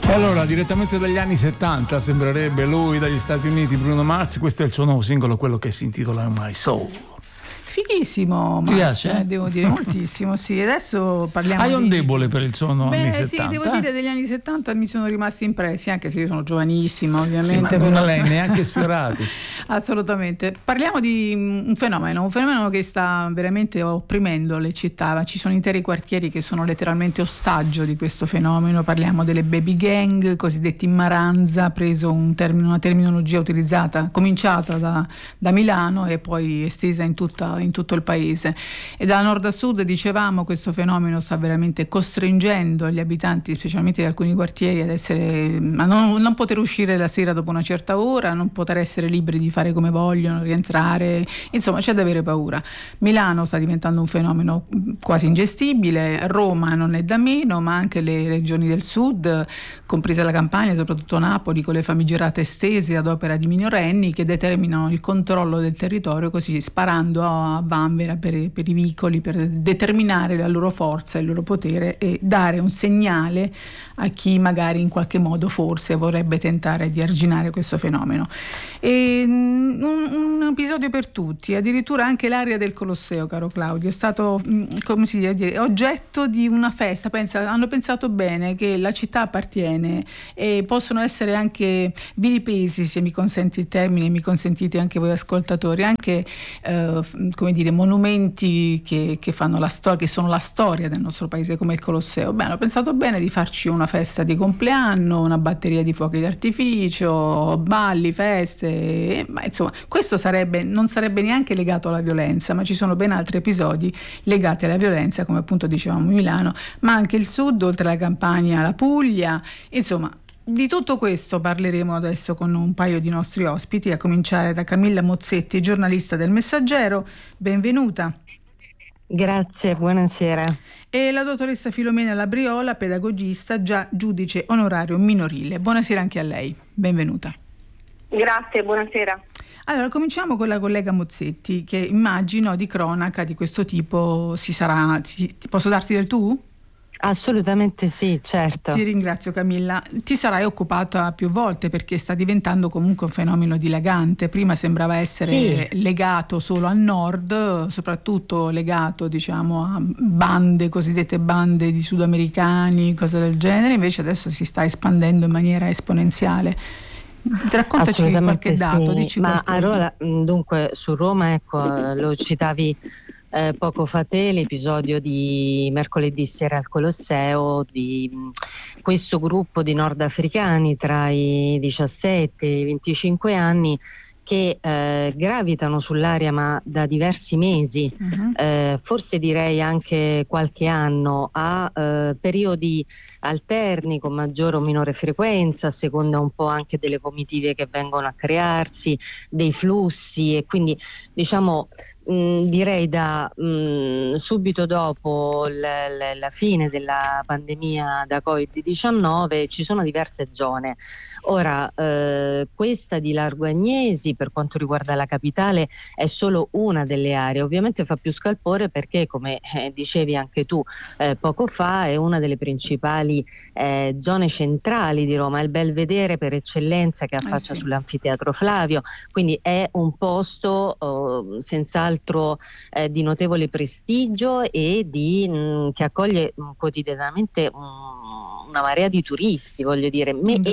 E allora, direttamente dagli anni 70, sembrerebbe lui dagli Stati Uniti, Bruno Mars. Questo è il suo nuovo singolo, quello che si intitola My Soul. Fighissimo, ti piace? Devo dire moltissimo, sì. Adesso parliamo Hai un debole per il suono anni 70? Sì, devo dire degli anni 70 mi sono rimasti impressi, anche se io sono giovanissima ovviamente. Sì, ma non l'hai neanche sfiorati. Assolutamente. Parliamo di un fenomeno che sta veramente opprimendo le città. Ci sono interi quartieri che sono letteralmente ostaggio di questo fenomeno. Parliamo delle baby gang, cosiddetti maranza, preso una terminologia cominciata da Milano e poi estesa in tutto il paese. E da nord a sud, dicevamo, questo fenomeno sta veramente costringendo gli abitanti, specialmente di alcuni quartieri, a non poter uscire la sera dopo una certa ora, non poter essere liberi di fare come vogliono, rientrare, insomma c'è da avere paura. Milano sta diventando un fenomeno quasi ingestibile, Roma non è da meno, ma anche le regioni del sud, compresa la Campania, soprattutto Napoli, con le famigerate estese ad opera di minorenni che determinano il controllo del territorio, così sparando a vanvera per i vicoli, per determinare la loro forza, il loro potere e dare un segnale a chi magari in qualche modo forse vorrebbe tentare di arginare questo fenomeno. E un episodio per tutti, addirittura anche l'area del Colosseo, caro Claudio, è stato, come si dice, oggetto di una festa. Hanno pensato bene che la città appartiene e possono essere anche vilipesi, se mi consenti il termine, mi consentite anche voi ascoltatori, anche come dire, monumenti che fanno la storia, che sono la storia del nostro paese, come il Colosseo. Beh, hanno pensato bene di farci una festa di compleanno, una batteria di fuochi d'artificio, balli, feste, ma insomma questo non sarebbe neanche legato alla violenza, ma ci sono ben altri episodi legati alla violenza, come appunto dicevamo Milano, ma anche il sud, oltre alla Campania, la Puglia, insomma. Di tutto questo parleremo adesso con un paio di nostri ospiti, a cominciare da Camilla Mozzetti, giornalista del Messaggero. Benvenuta. Grazie, buonasera. E la dottoressa Filomena Labriola, pedagogista, già giudice onorario minorile. Buonasera anche a lei, benvenuta. Grazie, buonasera. Allora, cominciamo con la collega Mozzetti, che immagino di cronaca di questo tipo posso darti del tu? Assolutamente sì, certo. Ti ringrazio Camilla. Ti sarai occupata più volte perché sta diventando comunque un fenomeno dilagante. Prima sembrava essere legato solo al nord, soprattutto legato, diciamo, a cosiddette bande di sudamericani, cose del genere, invece adesso si sta espandendo in maniera esponenziale. Raccontaci qualche dato, dici ma qualcosa. allora, dunque, su Roma, ecco, lo citavi poco fa te, l'episodio di mercoledì sera al Colosseo di questo gruppo di nordafricani tra i 17 e i 25 anni che gravitano sull'area ma da diversi mesi, forse direi anche qualche anno, a periodi alterni con maggiore o minore frequenza, a seconda un po' anche delle comitive che vengono a crearsi, dei flussi, e quindi diciamo direi da subito dopo la fine della pandemia da Covid-19 ci sono diverse zone. Ora, questa di Largo Agnesi, per quanto riguarda la capitale, è solo una delle aree. Ovviamente fa più scalpore perché, come dicevi anche tu poco fa, è una delle principali zone centrali di Roma, è il belvedere per eccellenza che affaccia sull'anfiteatro Flavio, quindi è un posto senz'altro di notevole prestigio e che accoglie quotidianamente una marea di turisti, voglio dire,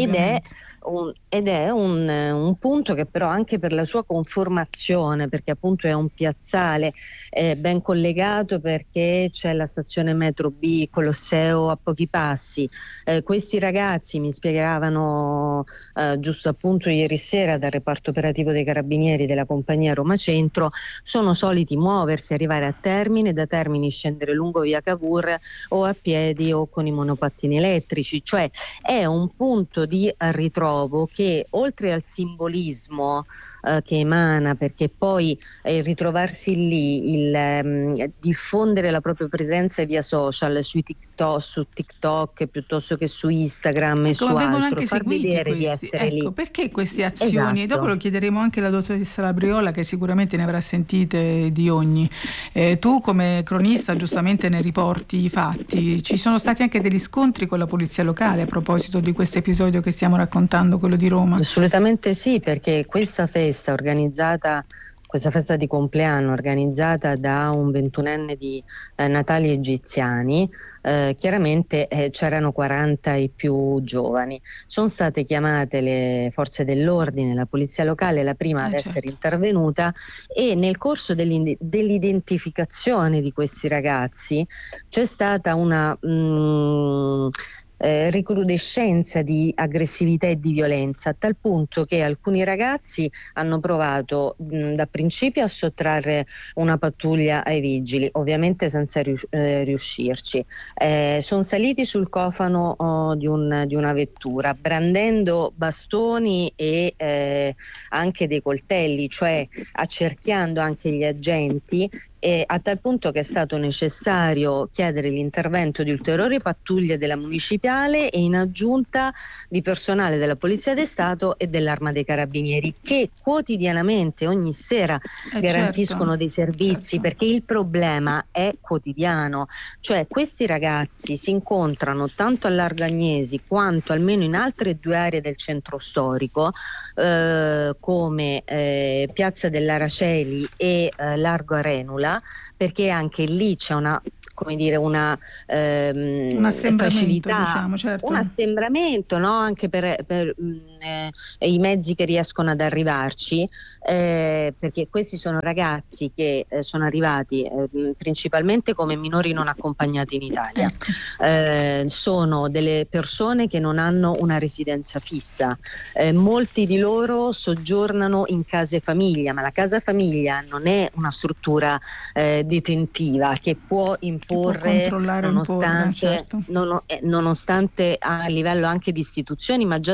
ed è un punto che però anche per la sua conformazione, perché appunto è un piazzale ben collegato, perché c'è la stazione metro B, Colosseo a pochi passi. Questi ragazzi mi spiegavano giusto appunto ieri sera dal reparto operativo dei carabinieri della compagnia Roma Centro, sono soliti muoversi, arrivare a Termine, da Termini scendere lungo via Cavour o a piedi o con i monopattini elettrici, cioè è un punto di ritrovo trovo che oltre al simbolismo che emana, perché poi ritrovarsi lì, il diffondere la propria presenza via social, su TikTok piuttosto che su Instagram e su Ma vengono altro, anche far seguiti vedere di questi, essere lì. perché queste azioni? Esatto. Dopo lo chiederemo anche alla dottoressa Labriola, che sicuramente ne avrà sentite di ogni. Tu come cronista giustamente ne riporti i fatti. Ci sono stati anche degli scontri con la polizia locale a proposito di questo episodio che stiamo raccontando, quello di Roma? Assolutamente sì, perché questa festa di compleanno organizzata da un 21enne di natali egiziani, chiaramente c'erano 40 e più giovani. Sono state chiamate le forze dell'ordine, la polizia locale, la prima ad essere intervenuta, e nel corso dell'identificazione di questi ragazzi c'è stata una recrudescenza di aggressività e di violenza, a tal punto che alcuni ragazzi hanno provato da principio a sottrarre una pattuglia ai vigili, ovviamente senza riuscirci. Sono saliti sul cofano di una vettura, brandendo bastoni e anche dei coltelli, cioè accerchiando anche gli agenti, a tal punto che è stato necessario chiedere l'intervento di ulteriori pattuglie della municipale e in aggiunta di personale della Polizia di Stato e dell'Arma dei Carabinieri, che quotidianamente, ogni sera, garantiscono dei servizi, perché il problema è quotidiano. Cioè questi ragazzi si incontrano tanto a Largo Agnesi quanto almeno in altre 2 aree del centro storico, come Piazza dell'Araceli e Largo Arenula, perché anche lì c'è una un assembramento, facilità, diciamo, un assembramento, no? Anche per i mezzi che riescono ad arrivarci, perché questi sono ragazzi che sono arrivati principalmente come minori non accompagnati in Italia. Sono delle persone che non hanno una residenza fissa, molti di loro soggiornano in case famiglia, ma la casa famiglia non è una struttura detentiva che può imporre, nonostante a livello anche di istituzioni, ma già